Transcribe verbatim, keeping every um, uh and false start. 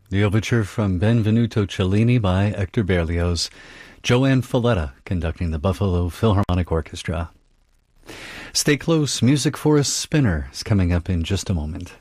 The overture from Benvenuto Cellini by Hector Berlioz. Joanne Falletta conducting the Buffalo Philharmonic Orchestra. Stay close. Music for a Spinner is coming up in just a moment.